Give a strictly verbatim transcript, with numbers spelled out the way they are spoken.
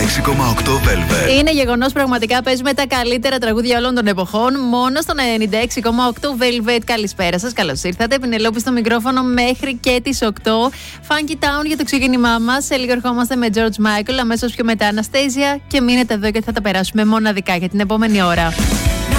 έξι κόμμα οκτώ Velvet. Είναι γεγονός, πραγματικά παίζουμε τα καλύτερα τραγούδια όλων των εποχών. Μόνο στον ενενήντα έξι κόμμα οκτώ Velvet. Καλησπέρα σας, καλώς ήρθατε. Πινελόπη στο μικρόφωνο μέχρι και τις οκτώ. Funky Town για το ξεκίνημά μας. Σε λίγο ερχόμαστε με George Michael. Αμέσως πιο μετά Anastasia. Και μείνετε εδώ και θα τα περάσουμε μοναδικά για την επόμενη ώρα.